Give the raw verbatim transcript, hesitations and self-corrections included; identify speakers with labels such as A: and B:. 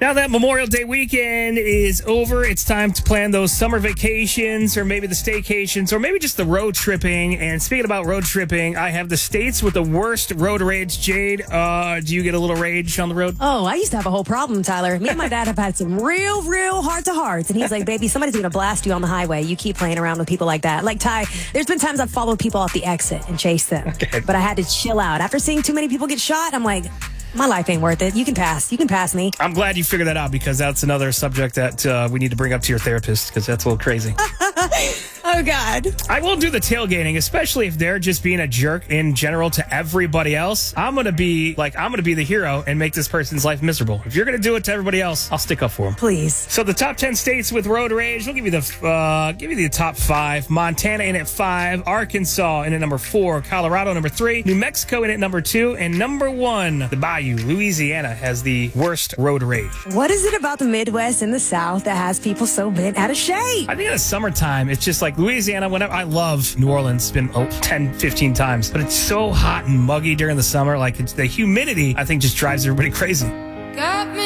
A: Now that Memorial Day weekend is over, it's time to plan those summer vacations or maybe the staycations or maybe just the road tripping. And speaking about road tripping, I have the states with the worst road rage. Jade, uh, do you get a little rage on the road?
B: Oh, I used to have a whole problem, Tyler. Me and my dad have had some real, real heart-to-hearts. And he's like, baby, somebody's going to blast you on the highway. You keep playing around with people like that. Like, Ty, there's been times I've followed people off the exit and chased them.
A: Okay.
B: But I had to chill out. After seeing too many people get shot, I'm like, my life ain't worth it. You can pass. You can pass me.
A: I'm glad you figured that out because that's another subject that uh, we need to bring up to your therapist because that's a little crazy.
B: Oh, God.
A: I will do the tailgating, especially if they're just being a jerk in general to everybody else. I'm going to be like, I'm going to be the hero and make this person's life miserable. If you're going to do it to everybody else, I'll stick up for them.
B: Please.
A: So the top ten states with road rage, we'll give you the uh, give you the top five. Montana in at five, Arkansas in at number four, Colorado number three, New Mexico in at number two, and number one, the Bayou, Louisiana, has the worst road rage.
B: What is it about the Midwest and the South that has people so bent out of shape?
A: I think in the summertime, it's just like Louisiana, whenever I love New Orleans, it's been oh, ten, fifteen times, but it's so hot and muggy during the summer. Like it's, the humidity, I think, just drives everybody crazy.
C: Got me.